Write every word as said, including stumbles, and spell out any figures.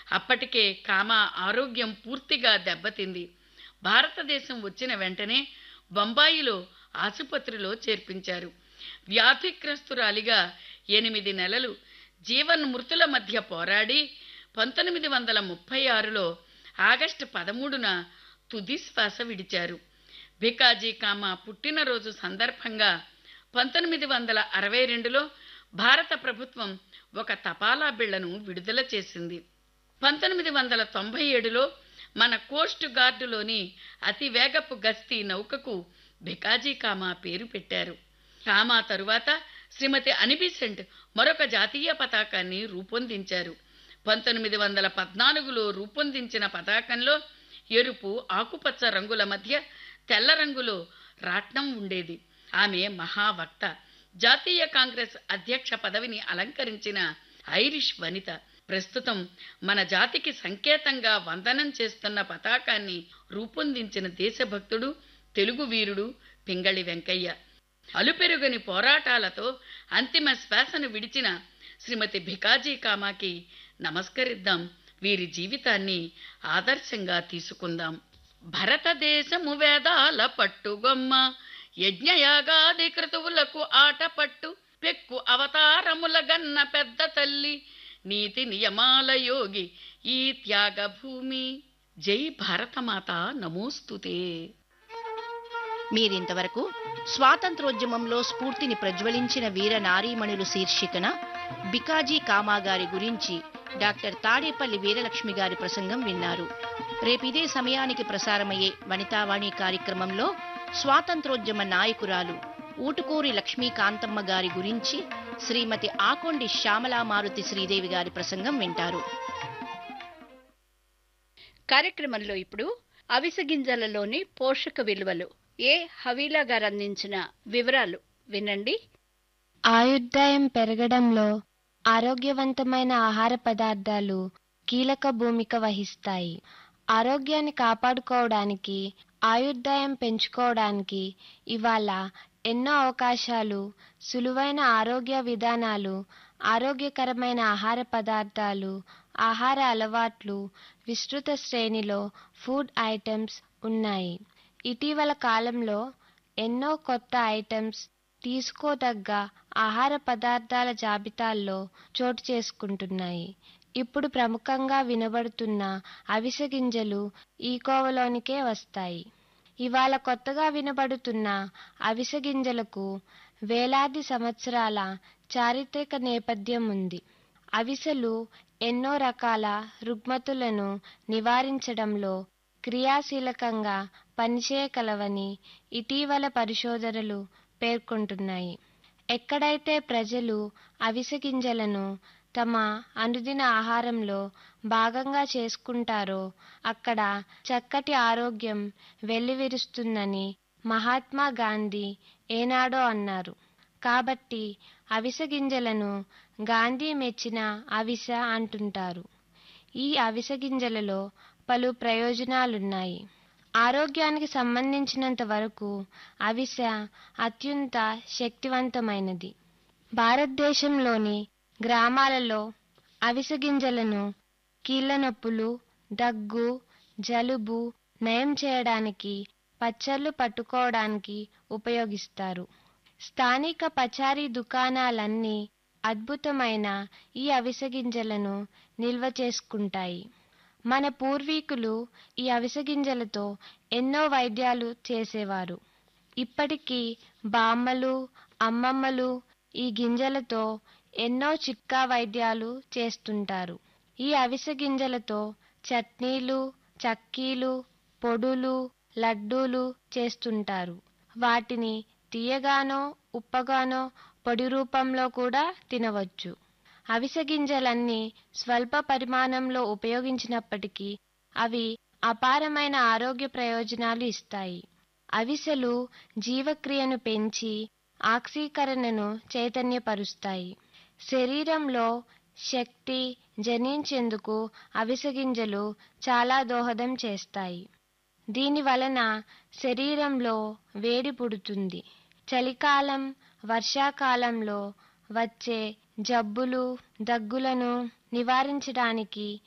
అప్పటికే కామ ఆరోగ్యం పూర్తిగా దెబ్బతింది. భారతదేశం వచ్చిన వెంటనే బొంబాయిలో ఆసుపత్రిలో చేర్పించారు. వ్యాధిగ్రస్తురాలిగా ఎనిమిది నెలలు జీవన్మృతుల మధ్య పోరాడి పంతొమ్మిది వందల ముప్పై ఆరులో ఆగస్టు పదమూడున తుది శ్వాస విడిచారు. భికాజీ కామా పుట్టినరోజు సందర్భంగా పంతొమ్మిది వందల అరవై రెండులో భారత ప్రభుత్వం ఒక తపాలా బిళ్లను విడుదల చేసింది. పంతొమ్మిది వందల తొంభై ఏడులో మన కోస్ట్ గార్డులోని అతివేగపు గస్తీ నౌకకు భికాజీ కామా పేరు పెట్టారు. కామా తరువాత శ్రీమతి అనిబిసెంట్ మరొక జాతీయ పతాకాన్ని రూపొందించారు. పంతొమ్మిది వందల పద్నాలుగులో రూపొందించిన పతాకంలో ఎరుపు, ఆకుపచ్చ రంగుల మధ్య తెల్ల రంగులో రాట్నం ఉండేది. ఆమె మహావక్త, జాతీయ కాంగ్రెస్ అధ్యక్ష పదవిని అలంకరించిన ఐరిష్ వనిత. ప్రస్తుతం మన జాతికి సంకేతంగా వందనం చేస్తున్న పతాకాన్ని రూపొందించిన దేశభక్తుడు, తెలుగు వీరుడు పింగళి వెంకయ్య. అలుపెరుగని పోరాటాలతో అంతిమ శ్వాసను విడిచిన శ్రీమతి భికాజీ కామాకి నమస్కరిద్దాం. వీరి జీవితాన్ని ఆదర్శంగా తీసుకుందాం. భరతదేశము వేదాల పట్టుగొమ్మ, యజ్ఞయాగాది క్రతువులకు ఆటపట్టు, పెక్కు అవతారముల గన్న పెద్ద తల్లి, నీతి నియమాల యోగి ఈ త్యాగ భూమి. జై భారతమాత నమోస్తుతే. మీరింతవరకు స్వాతంత్రోద్యమంలో స్ఫూర్తిని ప్రజ్వలించిన వీర నారీమణులు శీర్షికన బికాజీ కామా గారి గురించి డాక్టర్ తాడేపల్లి వీరలక్ష్మి గారి ప్రసంగం విన్నారు. రేపు ఇదే సమయానికి ప్రసారమయ్యే వనితావాణి కార్యక్రమంలో స్వాతంత్రోద్యమ నాయకురాలు ఊటుకూరి లక్ష్మీకాంతమ్మ గారి గురించి శ్రీమతి ఆకొండి శ్యామలామారుతి శ్రీదేవి గారి ప్రసంగం వింటారు. కార్యక్రమంలో ఇప్పుడు అవిసె గింజలలోని పోషక విలువలు ఏ హవీలా గారు అందించిన వివరాలు వినండి. ఆయుర్దాయం పెరగడంలో ఆరోగ్యవంతమైన ఆహార పదార్థాలు కీలక భూమిక వహిస్తాయి. ఆరోగ్యాన్ని కాపాడుకోవడానికి, ఆయుర్దాయం పెంచుకోవడానికి ఇవాళ ఎన్నో అవకాశాలు, సులువైన ఆరోగ్య విధానాలు, ఆరోగ్యకరమైన ఆహార పదార్థాలు, ఆహార అలవాట్లు, విస్తృత శ్రేణిలో ఫుడ్ ఐటమ్స్ ఉన్నాయి. ఇటీవల కాలంలో ఎన్నో కొత్త ఐటమ్స్ తీసుకోదగ్గ ఆహార పదార్థాల జాబితాల్లో చోటు చేసుకుంటున్నాయి. ఇప్పుడు ప్రముఖంగా వినబడుతున్న అవిసె గింజలు ఈ కోవలోనికే వస్తాయి. ఇవాళ కొత్తగా వినబడుతున్న అవిసె గింజలకు వేలాది సంవత్సరాల చారిత్రక నేపథ్యం ఉంది. అవిసెలు ఎన్నో రకాల రుగ్మతులను నివారించడంలో క్రియాశీలకంగా పనిచేయగలవని ఇటీవల పరిశోధనలు పేర్కొంటున్నాయి. ఎక్కడైతే ప్రజలు అవిసె గింజలను తమ అనుదిన ఆహారంలో భాగంగా చేసుకుంటారో అక్కడ చక్కటి ఆరోగ్యం వెల్లివిరుస్తుందని మహాత్మా గాంధీ ఏనాడో అన్నారు. కాబట్టి అవిసె గింజలను గాంధీ మెచ్చిన అవిసె అంటుంటారు. ఈ అవిసె గింజలలో పలు ప్రయోజనాలున్నాయి. ఆరోగ్యానికి సంబంధించినంత వరకు అవిసె అత్యంత శక్తివంతమైనది. భారతదేశంలోని గ్రామాలలో అవిసె గింజలను కీళ్ల నొప్పులు, దగ్గు, జలుబు నయం చేయడానికి, పచ్చళ్ళు పట్టుకోవడానికి ఉపయోగిస్తారు. స్థానిక పచారీ దుకాణాలన్నీ అద్భుతమైన ఈ అవిసె గింజలను నిల్వ చేసుకుంటాయి. మన పూర్వీకులు ఈ అవిసె గింజలతో ఎన్నో వైద్యాలు చేసేవారు. ఇప్పటికీ బామ్మలు, అమ్మమ్మలు ఈ గింజలతో ఎన్నో చిట్కా వైద్యాలు చేస్తుంటారు. ఈ అవిసె గింజలతో చట్నీలు, చక్కీలు, పొడులు, లడ్డూలు చేస్తుంటారు. వాటిని తీయగానో, ఉప్పగానో, పొడి రూపంలో కూడా తినవచ్చు. అవిసె గింజలన్నీ స్వల్ప పరిమాణంలో ఉపయోగించినప్పటికీ అవి అపారమైన ఆరోగ్య ప్రయోజనాలు ఇస్తాయి. అవిసెలు జీవక్రియను పెంచి ఆక్సీకరణను చైతన్యపరుస్తాయి. శరీరంలో శక్తి జనించేందుకు అవిసె గింజలు చాలా దోహదం చేస్తాయి. దీని వలన శరీరంలో వేడి పుడుతుంది. చలికాలం, వర్షాకాలంలో వచ్చే జబ్బులు, దగ్గులను నివారించడానికి